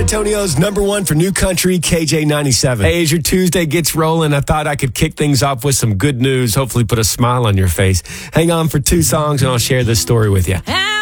Antonio's number one for new country, KJ97. Hey, as your Tuesday gets rolling, I thought I could kick things off with some good news, hopefully put a smile on your face. Hang on for 2 songs and I'll share this story with you.